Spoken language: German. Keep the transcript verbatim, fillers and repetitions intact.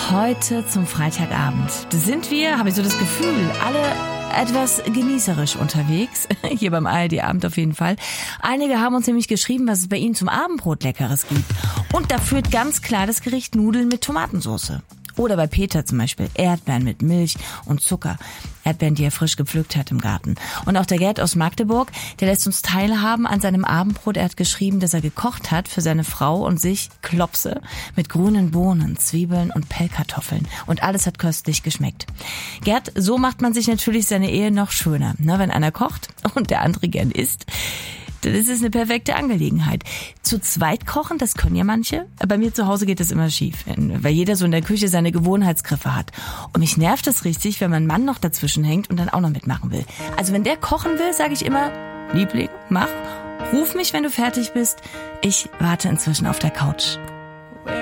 heute zum Freitagabend. Da sind wir, habe ich so das Gefühl, alle etwas genießerisch unterwegs. Hier beim A R D-Abend auf jeden Fall. Einige haben uns nämlich geschrieben, was es bei ihnen zum Abendbrot Leckeres gibt. Und da führt ganz klar das Gericht Nudeln mit Tomatensauce. Oder bei Peter zum Beispiel Erdbeeren mit Milch und Zucker. Erdbeeren, die er frisch gepflückt hat im Garten. Und auch der Gerd aus Magdeburg, der lässt uns teilhaben an seinem Abendbrot. Er hat geschrieben, dass er gekocht hat für seine Frau und sich Klopse mit grünen Bohnen, Zwiebeln und Pellkartoffeln. Und alles hat köstlich geschmeckt. Gerd, so macht man sich natürlich seine Ehe noch schöner. Ne, wenn einer kocht und der andere gern isst, dann ist es eine perfekte Angelegenheit. Zu zweit kochen, das können ja manche. Bei mir zu Hause geht das immer schief, weil jeder so in der Küche seine Gewohnheitsgriffe hat. Und mich nervt das richtig, wenn mein Mann noch dazwischen hängt und dann auch noch mitmachen will. Also wenn der kochen will, sage ich immer, Liebling, mach, ruf mich, wenn du fertig bist. Ich warte inzwischen auf der Couch.